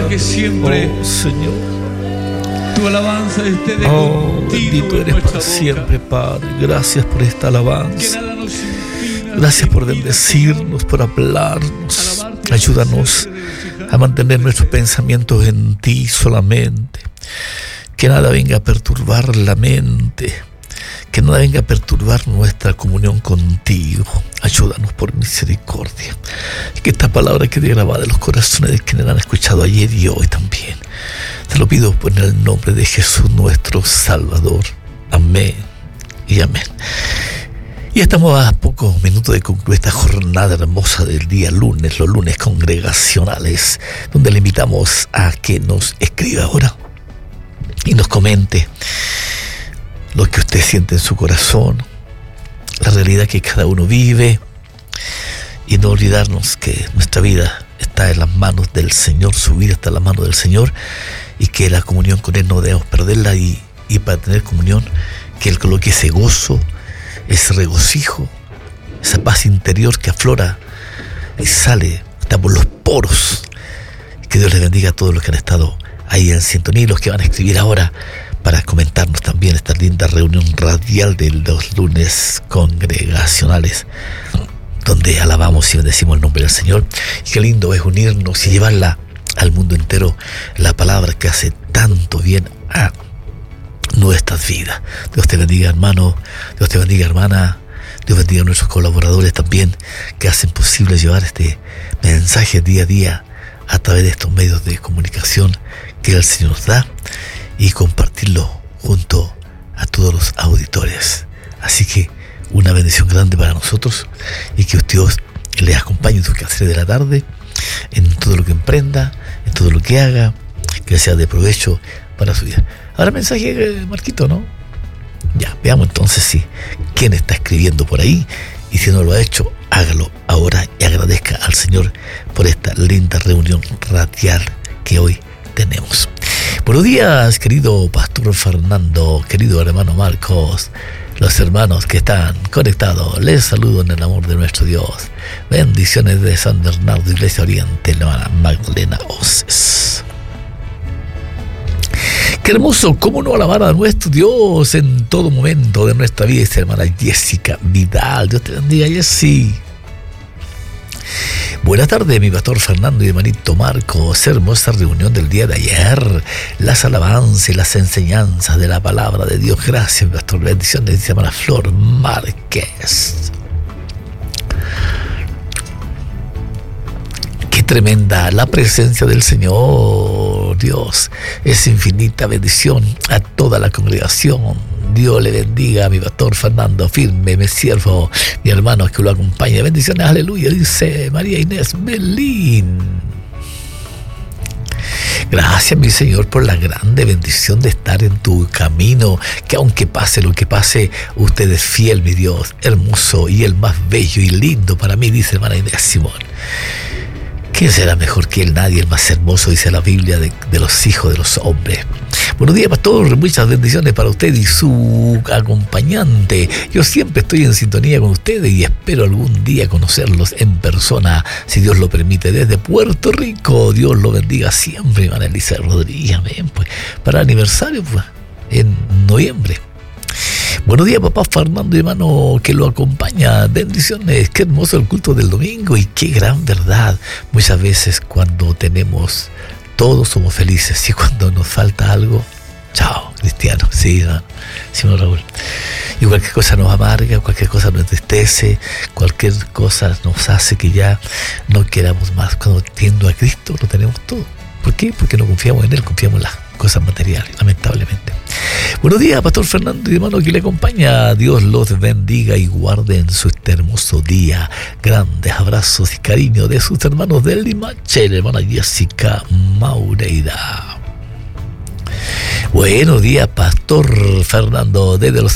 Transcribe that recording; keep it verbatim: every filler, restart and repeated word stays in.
para que siempre, oh, Señor, tu alabanza esté de oh, continuo bendito en eres nuestra para boca. siempre, Padre. Gracias por esta Que alabanza. nada nos impida Gracias por seguir, bendecirnos, por hablarnos. alabarte, Ayúdanos hacerte regocijar. a mantener nuestros pensamientos en ti solamente. Que nada venga a perturbar la mente. Que nada venga a perturbar nuestra comunión contigo. Ayúdanos por misericordia. Y que esta palabra quede grabada en los corazones de quienes la han escuchado ayer y hoy también. Te lo pido en el nombre de Jesús nuestro Salvador. Amén y amén. Y estamos a pocos minutos de concluir esta jornada hermosa del día lunes, los lunes congregacionales, donde le invitamos a que nos escriba ahora y nos comente lo que usted siente en su corazón, la realidad que cada uno vive, y no olvidarnos que nuestra vida está en las manos del Señor, su vida está en las manos del Señor, y que la comunión con Él no debemos perderla, y, y para tener comunión, que Él coloque ese gozo, ese regocijo, esa paz interior que aflora y sale, está por los poros. Que Dios les bendiga a todos los que han estado ahí en sintonía y los que van a escribir ahora para comentarnos también esta linda reunión radial de los lunes congregacionales, donde alabamos y bendecimos el nombre del Señor. Y qué lindo es unirnos y llevarla al mundo entero, la palabra que hace tanto bien a nuestras vidas. Dios te bendiga, hermano. Dios te bendiga, hermana. Dios bendiga a nuestros colaboradores también, que hacen posible llevar este mensaje día a día a través de estos medios de comunicación que el Señor nos da, y compartirlo junto a todos los auditores. Así que una bendición grande para nosotros, y que Dios les acompañe en sus quehaceres de la tarde, en todo lo que emprenda, en todo lo que haga, que sea de provecho para su vida. Ahora mensaje, Marquito, ¿no? Ya, veamos entonces si quién está escribiendo por ahí, y si no lo ha hecho, hágalo ahora y agradezca al Señor por esta linda reunión radial que hoy tenemos. Buenos días, querido Pastor Fernando, querido hermano Marcos, los hermanos que están conectados, les saludo en el amor de nuestro Dios. Bendiciones de San Bernardo, Iglesia Oriente, la hermana Magdalena Oces. Qué hermoso, cómo no alabar a nuestro Dios en todo momento de nuestra vida, esta hermana Jessica Vidal. Dios te bendiga, Jessy. Buenas tardes, mi pastor Fernando y hermanito Marcos. Hermosa reunión del día de ayer. Las alabanzas y las enseñanzas de la palabra de Dios. Gracias, mi pastor. Bendiciones, dice hermana Flor Márquez. Qué tremenda la presencia del Señor. Dios, es infinita bendición a toda la congregación. Dios le bendiga a mi pastor Fernando, firme, mi siervo, mi hermano que lo acompaña. Bendiciones, aleluya, dice María Inés Belín. Gracias, mi Señor, por la grande bendición de estar en tu camino, que aunque pase lo que pase, usted es fiel, mi Dios, hermoso y el más bello y lindo para mí, dice hermana Inés Simón. ¿Quién será mejor que él? Nadie, el más hermoso, dice la Biblia, de, de los hijos de los hombres. Buenos días, pastor. Muchas bendiciones para usted y su acompañante. Yo siempre estoy en sintonía con ustedes y espero algún día conocerlos en persona, si Dios lo permite, desde Puerto Rico. Dios lo bendiga siempre, hermana Elisa Rodríguez. Amén, pues, para el aniversario, pues, en noviembre. Buenos días, papá Fernando y hermano que lo acompaña. Bendiciones. Qué hermoso el culto del domingo y qué gran verdad. Muchas veces cuando tenemos todos somos felices, y cuando nos falta algo, chao, cristiano. Sí, ¿no? Sí, ¿no, Raúl? Y cualquier cosa nos amarga, cualquier cosa nos entristece, cualquier cosa nos hace que ya no queramos más. Cuando tiendo a Cristo lo tenemos todo. ¿Por qué? Porque no confiamos en Él, confiamos en las cosas materiales, lamentablemente. Buenos días, pastor Fernando y hermano que le acompaña. Dios los bendiga y guarde en su este hermoso día. Grandes abrazos y cariño de sus hermanos del Limache, la hermana Jessica Maureira. Buenos días, pastor Fernando, desde los